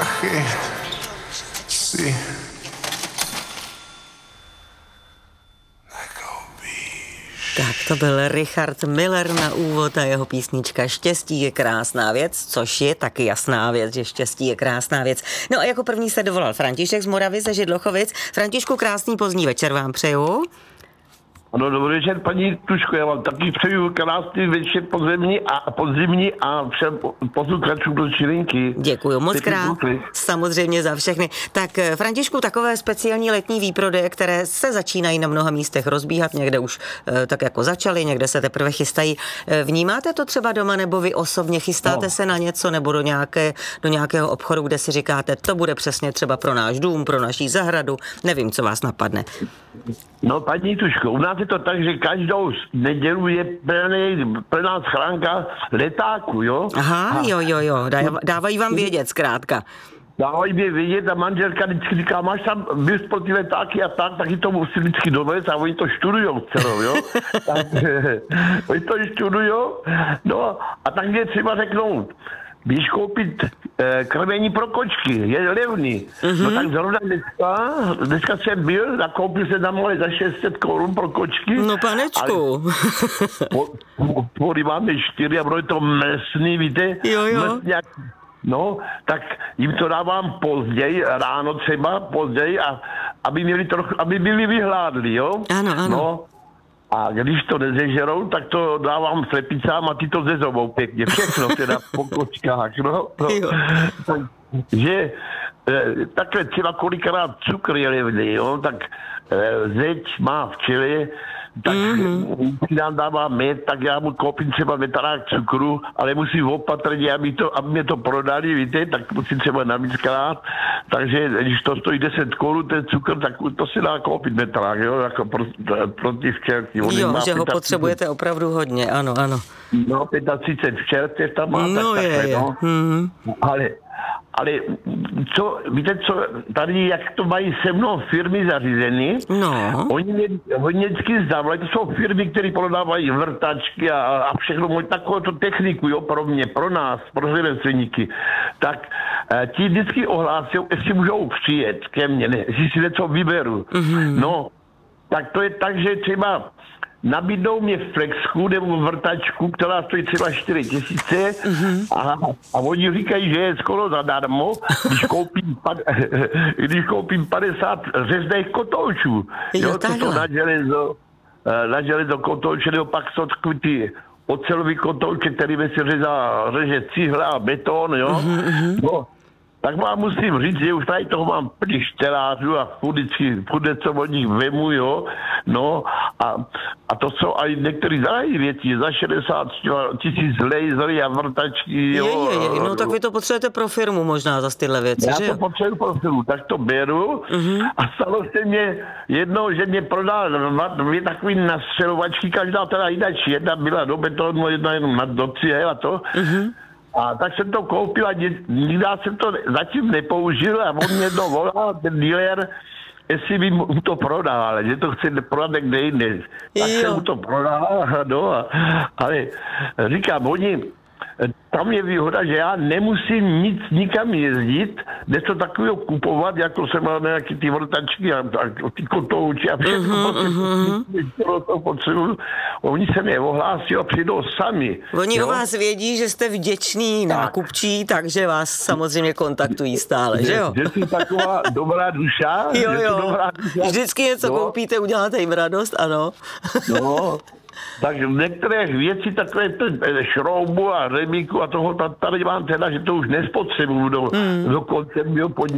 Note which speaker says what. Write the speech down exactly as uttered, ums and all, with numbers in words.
Speaker 1: prachy si
Speaker 2: Tak to byl Richard Miller na úvod a jeho písnička Štěstí je krásná věc, což je taky jasná věc, že štěstí je krásná věc. No a jako první se dovolal František z Moravy ze Židlochovic. Františku, krásný pozdní večer vám přeju.
Speaker 3: Ano, dobrý večer, paní Tuško, já vám taky přeju krásný večer podzemní a podzimní a všem posluchačům do Čilinky.
Speaker 2: Děkuju moc krát, samozřejmě za všechny. Tak Františku, takové speciální letní výprodeje, které se začínají na mnoha místech rozbíhat, někde už tak jako začaly, někde se teprve chystají. Vnímáte to třeba doma, nebo vy osobně chystáte no. se na něco, nebo do, nějaké, do nějakého obchodu, kde si říkáte, to bude přesně třeba pro náš dům, pro naší zahradu, nevím, co vás napadne.
Speaker 3: No, paní Tuško, u nás je to tak, že každou nedělu je plný, plná schránka letáků, jo?
Speaker 2: Aha, jo, jo, jo, dávají vám vědět zkrátka.
Speaker 3: Dávají mě vědět a manželka vždycky říká, máš tam bys pro ty letáky a tak, taky to musí vždycky dovést a oni to študujou celou, jo? Tak, oni to študujou, no a tak mě třeba řeknou, když koupit eh, krmení pro kočky, je levný. Mm-hmm. No tak zrovna dneska, dneska jsem byl, nakoupil jsem tam ale za šest set korun pro kočky.
Speaker 2: No panečku.
Speaker 3: Poli máme čtyři a bylo to mlsný, víte?
Speaker 2: Jo, jo.
Speaker 3: Mlsňák. No, tak jim to dávám později, ráno třeba, později, a aby, měli trochu, aby byli vyhládli, jo?
Speaker 2: Ano, ano.
Speaker 3: No. A když to nezežerou, tak to dávám slepicám a ty to zezobou pěkně. Všechno teda po kočkách, no. no. Takže e, takhle třeba kolikrát cukr je levný, jo, tak e, zeď má včely, tak mm-hmm. si nám dává med, tak já mu koupím třeba metarák cukru, ale musím opatrně, aby, to, aby mě to prodali, víte, tak musím třeba navíckrát, takže když to stojí deset korun, ten cukr, tak to si dá koupit metarák, jo, jako pro, pro ty včelky.
Speaker 2: Jo, že ho pětadvacet potřebujete opravdu hodně, ano, ano.
Speaker 3: No, pětadvacet včelstev tam má,
Speaker 2: no
Speaker 3: tak
Speaker 2: je,
Speaker 3: takhle,
Speaker 2: je.
Speaker 3: no.
Speaker 2: Mm-hmm.
Speaker 3: Ale Ale co, víte co, tady jak to mají se mnou firmy zařízeny,
Speaker 2: no.
Speaker 3: oni mě, oni vždycky zavolají, to jsou firmy, které prodávají vrtačky a, a všechno, takovou to techniku, jo, pro mě, pro nás, pro řemeslníky, tak eh, ti vždycky ohlásí, jestli můžou přijet ke mně, ne, jestli si něco vyberu. Mm-hmm. No, tak to je tak, že třeba nabídnou mě flexku nebo vrtačku, která stojí třeba čtyři tisíce mm-hmm. a, a oni říkají, že je skoro zadarmo, když koupím, když koupím padesát řezných kotoučů. Jo, jo to jsou na železo, na železo kotouče, nebo pak jsou takový ty ocelový kotouče, kterými se řezá, řeže cihla a beton, jo. Mm-hmm. No, tak vám musím říct, že už tady toho mám plný štelářů a vždycky, co od nich vemu, jo, no a, a to jsou i některé zdraví věci, za šedesát tisíc lasery a vrtačky, jo.
Speaker 2: Je, je, je. No tak vy to potřebujete pro firmu možná za tyhle věci,
Speaker 3: já
Speaker 2: že
Speaker 3: to potřebuji pro firmu, tak to beru uh-huh. a stalo se mě jednou, že mě prodal dvě takové nastřelovačky, každá teda jináč, jedna byla do betonu, jedna jenom na do cihel a to. Uh-huh. A tak jsem to koupil a nikdy jsem to zatím nepoužil a on mě to volal, ten dealer, jestli by mu to prodal, ale že to chce prodat někde jinde. Tak jo. jsem mu to prodal, no, ale říkám, oni, tam je výhoda, že já nemusím nic nikam jezdit, něco takového kupovat, jako jsem mal nějaký ty vrtačky a, a ty kotouči a všechno, uh-huh, uh-huh. to potřebuju. Oni se mě ohlásí a přijdou sami.
Speaker 2: Oni
Speaker 3: jo?
Speaker 2: o vás vědí, že jste vděčný tak. nákupčí, takže vás samozřejmě kontaktují stále, že jo?
Speaker 3: Že jsi taková dobrá duša.
Speaker 2: Jo, jo.
Speaker 3: Dobrá duša.
Speaker 2: Vždycky něco no. koupíte, uděláte jim radost, ano.
Speaker 3: No. Tak v některých věcí takové šroubu a remíku a toho tady mám teda, že to už nespotřebuju do, hmm. do konce mého podniku.